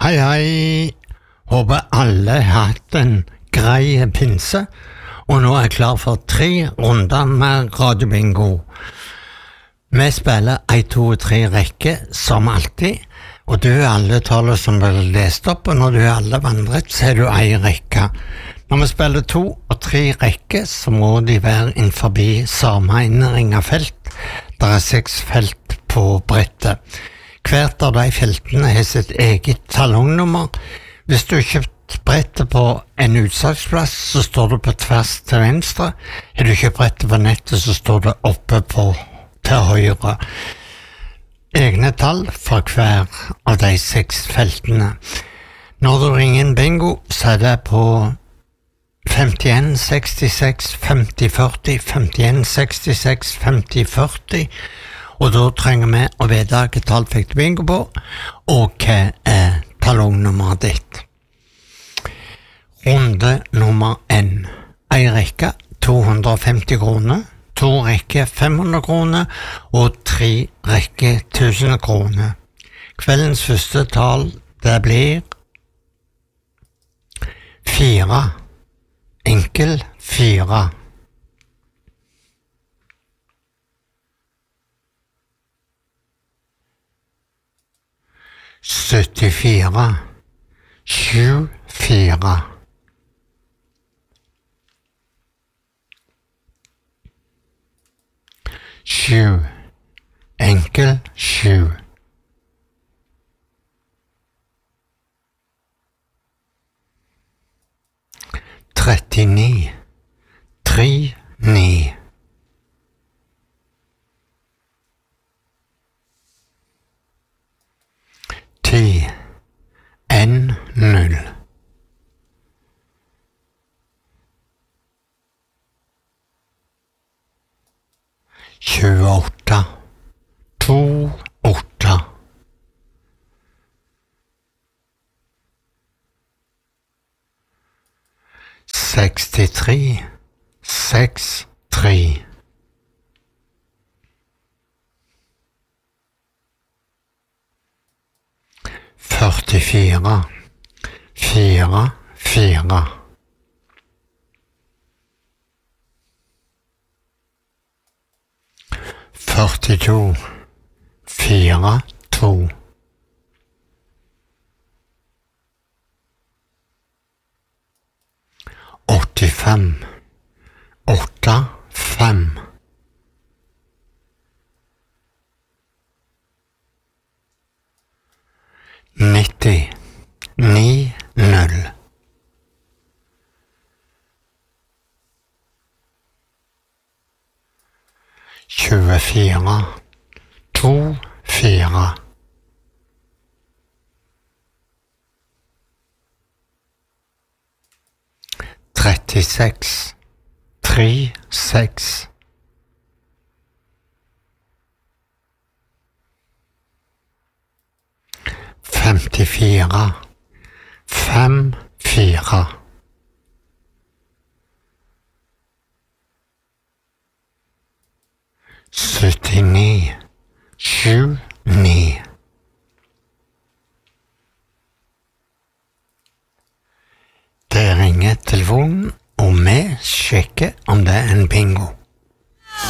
Hei, hei. Håper alle har hatt en grei pinse, og nå er jeg klar for 3 runder med Radio Bingo. Vi spiller 1, 2 og 3 rekker, som alltid, og du er alle tallet som blir lest opp, og når du er alle vandret, så er du 1 rekke. Når vi spiller 2 og 3 rekker, så må de være innenfor samme innringet felt. Det er 6 felt på brettet. Hvert av de feltene har sitt eget talongnummer. Hvis du har kjøpt brettet på en utsalgsplass, så står det på tvers til venstre. Har du kjøpt brettet på nettet, så står det oppe på til høyre. Egne tall for hver av de 6 feltene. Når du ringer en bingo, så er det på 51 66 50 40, 51 66 50 40, og da trenger vi å vite hvilket tall fikk du bingo på, og hva er talongnummeret ditt. Runde nummer 1. 1 rekke 250 kroner, 2 rekke 500 kroner, og 3 rekke 1000 kroner. Kveldens første tall, det blir 4. Enkel 4. 74. 7 4. 7. Enkel 7. 39. 3 9. 10. N 0. 28. 2 8. 63. 6 3. 44. 4 4. 42. 4 2. 85. 8 5. 90. 9 0. 24. 2 4. 36. 3 6. 54. 5 4. 79. 7